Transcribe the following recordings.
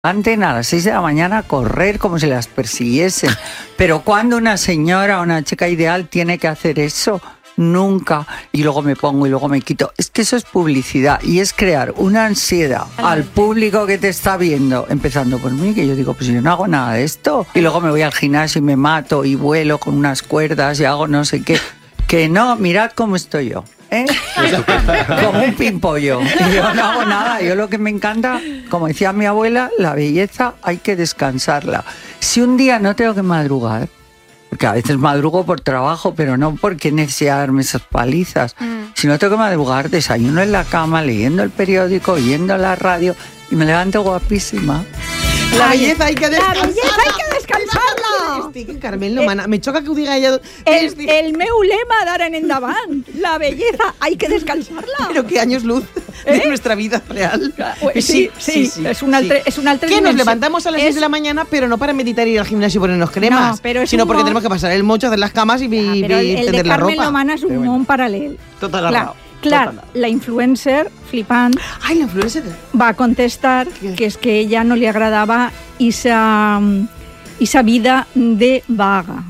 levanten a las 6 de la mañana a correr como si las persiguiesen. Pero ¿cuándo una señora o una chica ideal tiene que hacer eso? Nunca. Y luego me pongo y luego me quito. Es que eso es publicidad y es crear una ansiedad al público que te está viendo, empezando por mí, que yo digo, pues yo no hago nada de esto. Y luego me voy al gimnasio y me mato y vuelo con unas cuerdas y hago no sé qué. Que no, mirad cómo estoy yo. Como un pimpollo. Y yo no hago nada. Yo lo que me encanta, como decía mi abuela, la belleza hay que descansarla. Si un día no tengo que madrugar, porque a veces madrugo por trabajo, pero no porque necesite darme esas palizas. Si no tengo que madrugar, desayuno en la cama, leyendo el periódico, oyendo la radio y me levanto guapísima. La belleza hay que descansarla. La belleza hay que descansarla. Carmen Lomana, me choca que ho diga ella. El meu lema d'ara en endavant. La belleza hay que descansarla. Pero qué años luz de nuestra vida real. Sí. Es un altre Que nos levantamos a las 6 de la mañana, pero no para meditar y ir al gimnasio y ponernos cremas, sino porque tenemos que pasar el mocho, hacer las camas y pero el tender de la Carmen ropa. Lomana és un món paral·lel. Tot agarrado. Clar, la influencer, flipant, Ay, la influencer. va contestar que es que ella no le agradaba esa vida de vaga.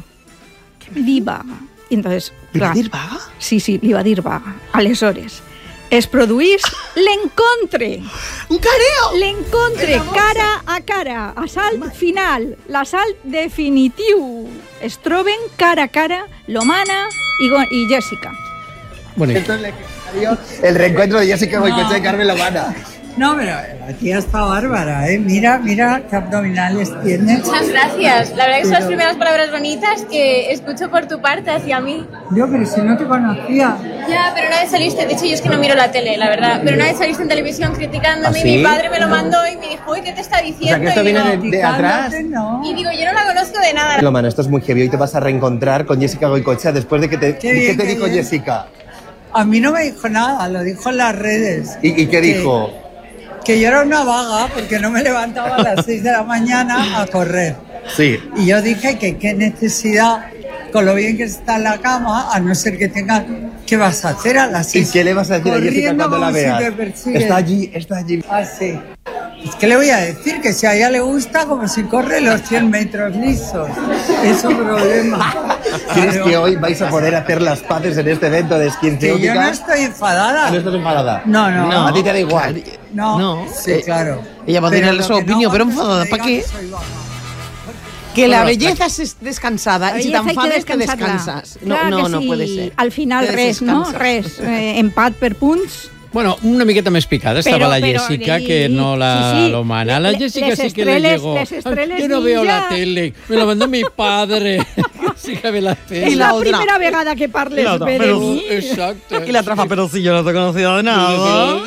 Divaga. I entonces, ¿Le va clar, a dir vaga? Sí, li va dir vaga. Aleshores, es produís l'encontre. Un careo! L'encontre cara a cara, assalt final, l'assalt definitiu. Es troben cara a cara Lomana i Jessica. Bonito. Esto es el reencuentro de Jessica Goicoechea y Carmen Lomana. No, pero la tía está bárbara, ¿eh? Mira qué abdominales tiene. Muchas gracias. La verdad que son las primeras palabras bonitas que escucho por tu parte hacia mí. Yo, pero si no te conocía. Ya, pero una vez saliste, de hecho yo es que no miro la tele, la verdad, pero una vez saliste en televisión criticándome ¿Ah, sí? y mi padre me lo mandó y me dijo, uy, ¿qué te está O diciendo? sea, que esto y, viene digo, de atrás. No. y digo, yo no la conozco de nada. Lomana, esto es muy heavy. Hoy te vas a reencontrar con Jessica Goicoechea después de que te... Qué bien, ¿Qué te qué dijo bien. Jessica? A mí no me dijo nada, lo dijo en las redes. ¿Y qué dijo? Que yo era una vaga porque no me levantaba a las 6 de la mañana a correr. Sí. Y yo dije que qué necesidad, con lo bien que está en la cama, a no ser que tenga... ¿Qué vas a hacer a las 6? ¿Y qué le vas a decir a Jessica Corriendo cuando la como si veas? te persiguen. Está allí. Ah, sí. Pues, ¿qué le voy a decir? Que si a ella le gusta, como si corre los 100 metros lisos. Es un problema. ¿Crees Claro. que hoy vais a poder hacer las paces en este evento de Skin Que yo no Ceutica? estoy enfadada. ¿No estás enfadada? No. ¿A ti te da igual? No. Sí, claro. Ella va a Pero tener lo su que no opinión, pero aguanto es enfadada, que ¿para me diga qué? que soy vaga. Que la belleza es descansada y si Belleza hay que t'enfades que descansar-la. descansas. Clar que No sí. puede ser. Al final Te res, no? descansas. Res. Empat per punts. Bueno, una miqueta més picada estava la Jessica que no la Lomana. La Jessica sí que le llegó. Les estrelles Yo no veo la ninja. tele, me lo mandó mi padre. Sí que ve la tele. És la la otra. primera vegada que parles La otra, bé de però- mi. Exacto. Y la trafa, pero si yo no te he conocido de nada.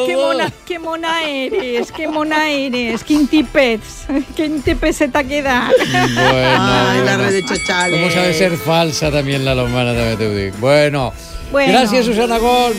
Qué mona eres, quin tipet se t'ha quedat. Ay, la Bueno. red de chochales. ¿Cómo sabe ser falsa también la Lomana? También te lo digo. Bueno, Bueno. gracias Susana Gol.